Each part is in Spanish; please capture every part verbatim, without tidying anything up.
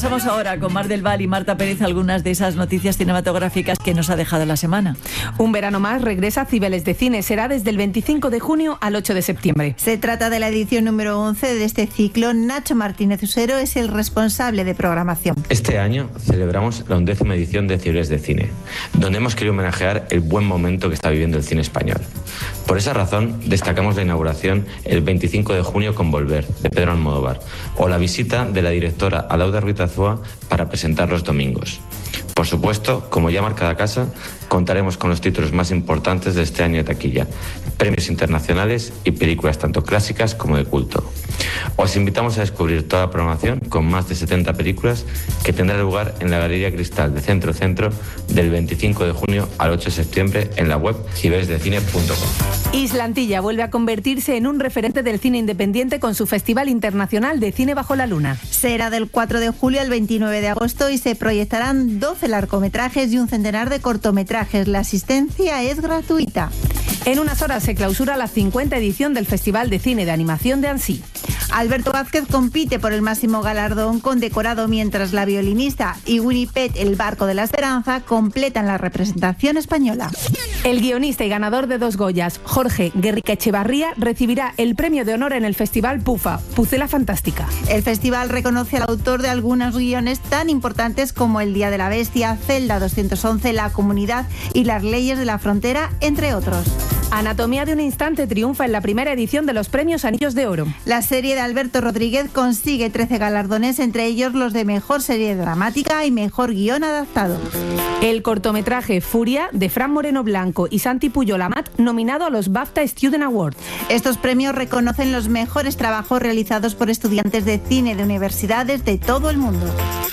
Vamos ahora con Mar del Val y Marta Pérez algunas de esas noticias cinematográficas que nos ha dejado la semana. Un verano más regresa a Cibeles de Cine. Será desde el veinticinco de junio al ocho de septiembre. Se trata de la edición número once de este ciclo. Nacho Martínez Usero es el responsable de programación. Este año celebramos la undécima edición de Cibeles de Cine, donde hemos querido homenajear el buen momento que está viviendo el cine español. Por esa razón, destacamos la inauguración el veinticinco de junio con Volver, de Pedro Almodóvar, o la visita de la directora Alauda Ruiz Azúa para presentar los domingos. Por supuesto, como ya marca la casa, contaremos con los títulos más importantes de este año de taquilla, premios internacionales y películas tanto clásicas como de culto. Os invitamos a descubrir toda la programación con más de setenta películas que tendrá lugar en la Galería Cristal de Centro Centro del veinticinco de junio al ocho de septiembre en la web cibeles de cine punto com. Isla Antilla vuelve a convertirse en un referente del cine independiente con su Festival Internacional de Cine Bajo la Luna. Será del cuatro de julio al veintinueve de agosto y se proyectarán doce largometrajes y un centenar de cortometrajes. La asistencia es gratuita. En unas horas se clausura la cincuenta edición del Festival de Cine de Animación de Annecy. Alberto Vázquez compite por el máximo galardón condecorado, mientras la violinista y Winnie Pett, El barco de la esperanza, completan la representación española. El guionista y ganador de dos Goyas, Jorge Guerrica Echevarría, recibirá el premio de honor en el Festival Pufa, Pucela Fantástica. El festival reconoce al autor de algunos guiones tan importantes como El día de la bestia, Celda doscientos once, La comunidad y Las leyes de la frontera, entre otros. Anatomía de un instante triunfa en la primera edición de los premios Anillos de Oro. La serie de Alberto Rodríguez consigue trece galardones, entre ellos los de Mejor Serie Dramática y Mejor Guión Adaptado. El cortometraje Furia, de Fran Moreno Blanco y Santi Puyol Amat, nominado a los BAFTA Student Awards. Estos premios reconocen los mejores trabajos realizados por estudiantes de cine de universidades de todo el mundo.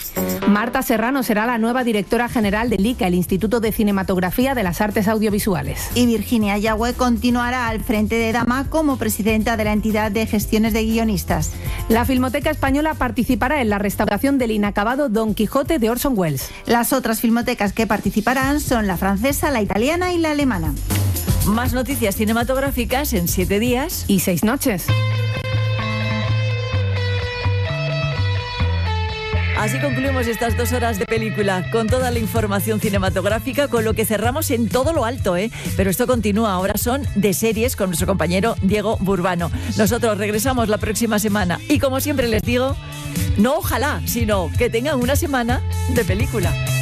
Marta Serrano será la nueva directora general del I C A, el Instituto de Cinematografía de las Artes Audiovisuales. Y Virginia Yagüe continuará al frente de Dama como presidenta de la entidad de gestiones de guionistas. La Filmoteca Española participará en la restauración del inacabado Don Quijote de Orson Welles. Las otras filmotecas que participarán son la francesa, la italiana y la alemana. Más noticias cinematográficas en siete días y seis noches. Así concluimos estas dos horas de película con toda la información cinematográfica, con lo que cerramos en todo lo alto, ¿eh? Pero esto continúa, ahora son de series con nuestro compañero Diego Burbano. Nosotros regresamos la próxima semana y como siempre les digo, no ojalá, sino que tengan una semana de película.